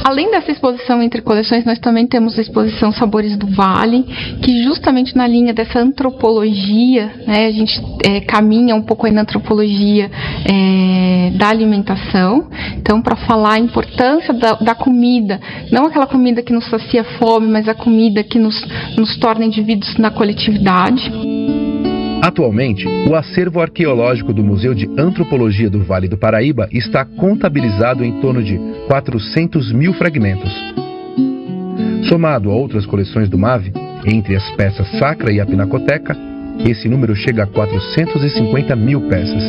Além dessa exposição entre coleções, nós também temos a exposição Sabores do Vale, que justamente na linha dessa antropologia, né, a gente caminha um pouco aí na antropologia da alimentação. Então, para falar a importância da comida, não aquela comida que nos sacia fome, mas a comida que nos torna indivíduos na coletividade. Atualmente, o acervo arqueológico do Museu de Antropologia do Vale do Paraíba está contabilizado em torno de 400 mil fragmentos. Somado a outras coleções do MAVE, entre as peças sacra e a pinacoteca, esse número chega a 450 mil peças.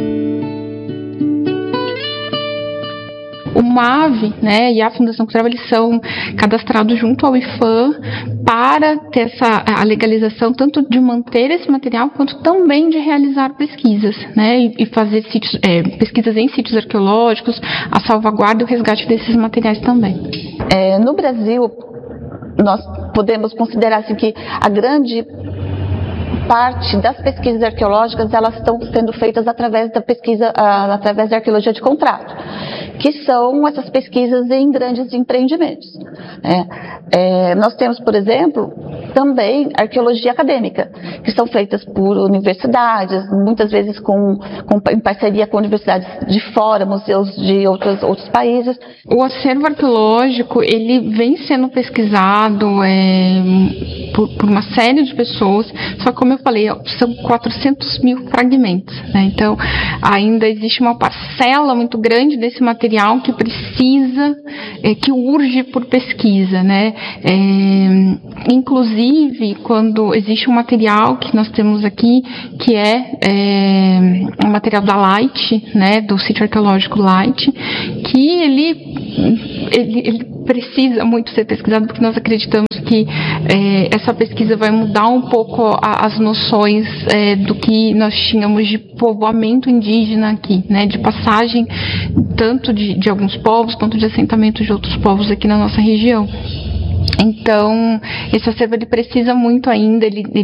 O MAVE, né, e a Fundação Cultural, eles são cadastrados junto ao IPHAN para ter a legalização tanto de manter esse material quanto também de realizar pesquisas, né, e fazer pesquisas em sítios arqueológicos, a salvaguarda e o resgate desses materiais também. No Brasil, nós podemos considerar assim, que a grande parte das pesquisas arqueológicas elas estão sendo feitas através da pesquisa, através da arqueologia de contrato, que são essas pesquisas em grandes empreendimentos. Nós temos, por exemplo, também arqueologia acadêmica, que são feitas por universidades, muitas vezes em parceria com universidades de fora, museus de outros países. O acervo arqueológico, ele vem sendo pesquisado por uma série de pessoas, só que, como eu falei, são 400 mil fragmentos, né? Então, ainda existe uma parcela muito grande desse material que precisa, que urge por pesquisa, né? Inclusive, quando existe um material que nós temos aqui, que o material da Light, né, do sítio arqueológico Light, que ele precisa muito ser pesquisado, porque nós acreditamos que essa pesquisa vai mudar um pouco as noções do que nós tínhamos de povoamento indígena aqui, né, de passagem tanto de alguns povos quanto de assentamento de outros povos aqui na nossa região. Então, esse acervo ele precisa muito ainda,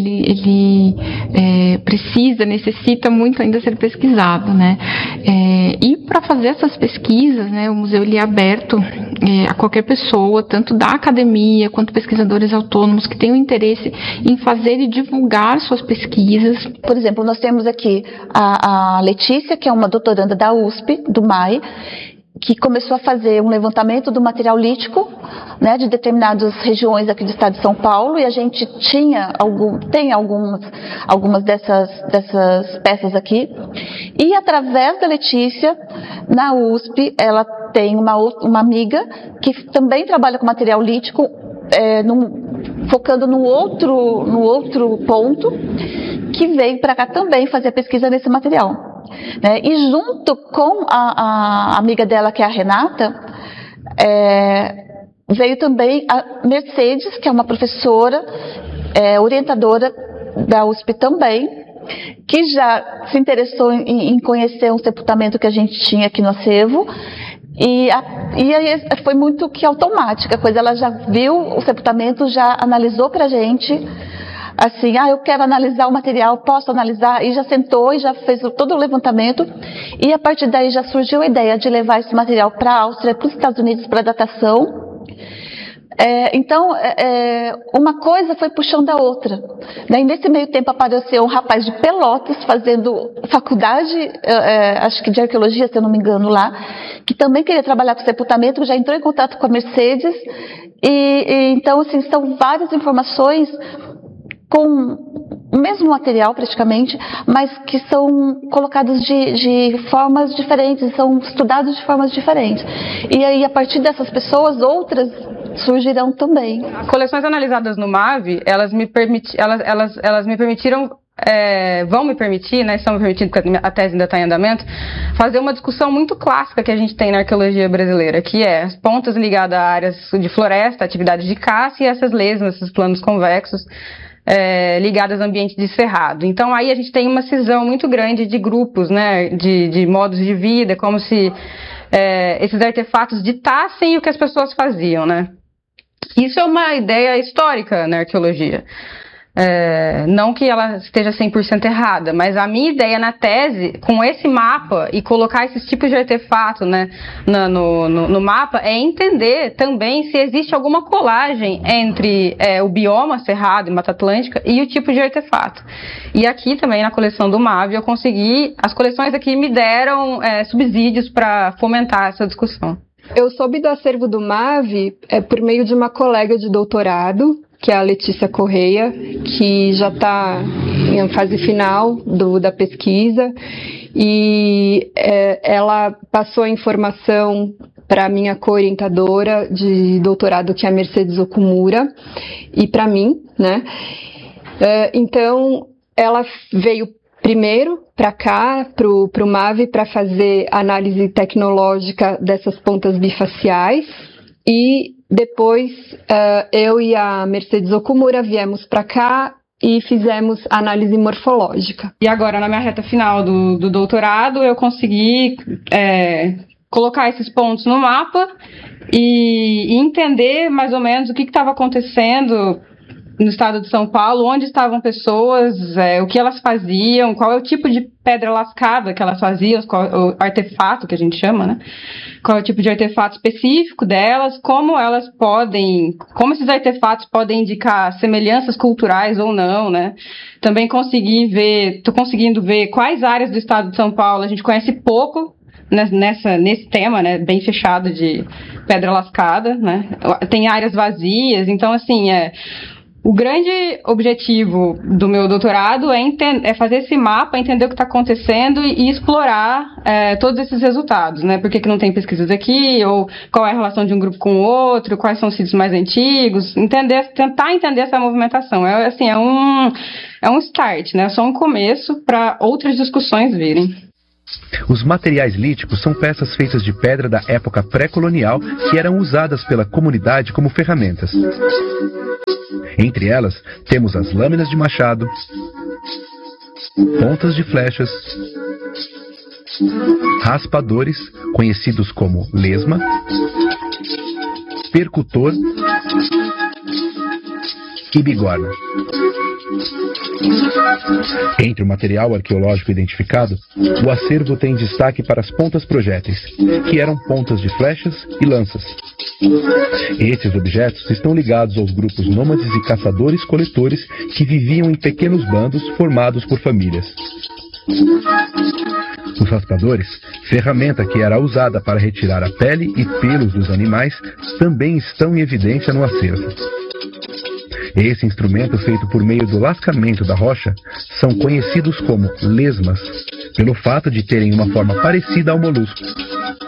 necessita muito ainda ser pesquisado, né? E para fazer essas pesquisas, né, o museu ele é aberto a qualquer pessoa, tanto da academia quanto pesquisadores autônomos que tenham interesse em fazer e divulgar suas pesquisas. Por exemplo, nós temos aqui a Letícia, que é uma doutoranda da USP, do MAI, que começou a fazer um levantamento do material lítico, né, de determinadas regiões aqui do estado de São Paulo, e a gente tem algumas dessas peças aqui. E através da Letícia, na USP, ela tem uma amiga que também trabalha com material lítico, focando no outro ponto, que veio para cá também fazer a pesquisa nesse material. E junto com a amiga dela, que é a Renata, veio também a Mercedes, que é uma professora, orientadora da USP também, que já se interessou em conhecer um sepultamento que a gente tinha aqui no acervo. E aí foi muito que automática a coisa. Ela já viu o sepultamento, já analisou pra gente, assim, eu quero analisar o material, posso analisar, e já sentou e já fez todo o levantamento, e a partir daí já surgiu a ideia de levar esse material para a Áustria, para os Estados Unidos, para datação. Então, uma coisa foi puxando a outra. E nesse meio tempo apareceu um rapaz de Pelotas fazendo faculdade, acho que de arqueologia, se eu não me engano, lá, que também queria trabalhar com sepultamento, já entrou em contato com a Mercedes, então, assim, são várias informações com o mesmo material praticamente, mas que são colocados de formas diferentes, são estudados de formas diferentes. E aí, a partir dessas pessoas, outras surgirão também. As coleções analisadas no MAVE, elas me permitiram, vão me permitir, né, estão me permitindo, porque a tese ainda está em andamento, fazer uma discussão muito clássica que a gente tem na arqueologia brasileira, que é as pontas ligadas a áreas de floresta, atividades de caça, e essas lesmas, esses planos convexos, ligadas ao ambiente de cerrado. Então aí a gente tem uma cisão muito grande de grupos, né, de modos de vida, como se esses artefatos ditassem o que as pessoas faziam, né. Isso é uma ideia histórica na arqueologia. Não que ela esteja 100% errada, mas a minha ideia na tese, com esse mapa e colocar esses tipos de artefato, né, no mapa, é entender também se existe alguma colagem entre o bioma Cerrado e Mata Atlântica e o tipo de artefato. E aqui também na coleção do MAV eu consegui, as coleções aqui me deram subsídios para fomentar essa discussão. Eu soube do acervo do MAV por meio de uma colega de doutorado, que é a Letícia Correia, que já está em fase final da pesquisa, e ela passou a informação para a minha co-orientadora de doutorado, que é a Mercedes Okumura, e para mim, né? Então, ela veio primeiro para cá, para o MAV, para fazer análise tecnológica dessas pontas bifaciais, e depois eu e a Mercedes Okumura viemos para cá e fizemos análise morfológica. E agora, na minha reta final do doutorado, eu consegui colocar esses pontos no mapa e entender mais ou menos o que estava acontecendo no estado de São Paulo, onde estavam pessoas, o que elas faziam, qual é o tipo de pedra lascada que elas faziam, o artefato que a gente chama, né? Qual é o tipo de artefato específico delas, como esses artefatos podem indicar semelhanças culturais ou não, né? Também estou conseguindo ver quais áreas do estado de São Paulo a gente conhece pouco nesse tema, né, bem fechado de pedra lascada, né? Tem áreas vazias, então assim, o grande objetivo do meu doutorado é fazer esse mapa, entender o que está acontecendo e explorar todos esses resultados, né? Por que não tem pesquisas aqui, ou qual é a relação de um grupo com o outro, quais são os sítios mais antigos, tentar entender essa movimentação. É um start, né? É só um começo para outras discussões virem. Os materiais líticos são peças feitas de pedra da época pré-colonial que eram usadas pela comunidade como ferramentas. Entre elas, temos as lâminas de machado, pontas de flechas, raspadores, conhecidos como lesma, percutor e bigorna. Entre o material arqueológico identificado, o acervo tem destaque para as pontas projéteis, que eram pontas de flechas e lanças. Esses objetos estão ligados aos grupos nômades e caçadores-coletores que viviam em pequenos bandos formados por famílias. Os raspadores, ferramenta que era usada para retirar a pele e pelos dos animais, também estão em evidência no acervo. Esse instrumento, feito por meio do lascamento da rocha, são conhecidos como lesmas, pelo fato de terem uma forma parecida ao molusco.